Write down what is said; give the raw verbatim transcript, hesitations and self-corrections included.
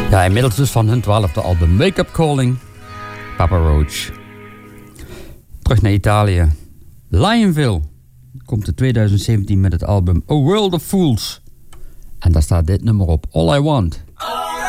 Ja, inmiddels dus van hun twaalfde album Wake Up Calling, Papa Roach. Terug naar Italië. Lionville komt in twintig zeventien met het album A World of Fools. En daar staat dit nummer op, All I Want.